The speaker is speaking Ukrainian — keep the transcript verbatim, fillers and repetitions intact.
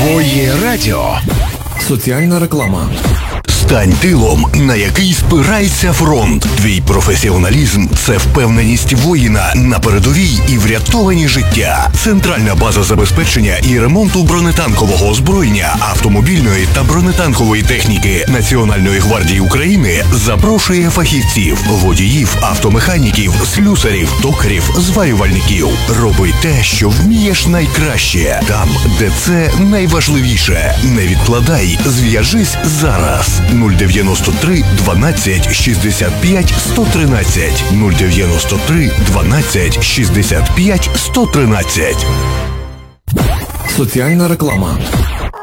Твоє радіо. Соціальна реклама. Стань тилом, на який спирається фронт. Твій професіоналізм – це впевненість воїна на передовій і врятовані життя. Центральна база забезпечення і ремонту бронетанкового озброєння, автомобільної та бронетанкової техніки Національної гвардії України запрошує фахівців, водіїв, автомеханіків, слюсарів, токарів, зварювальників. Роби те, що вмієш найкраще, там, де це найважливіше. Не відкладай, зв'яжись зараз. нуль дев'яносто три дванадцять шістдесят п'ять сто тринадцять нуль дев'яносто три дванадцять шістдесят п'ять сто тринадцять. Соціальна реклама.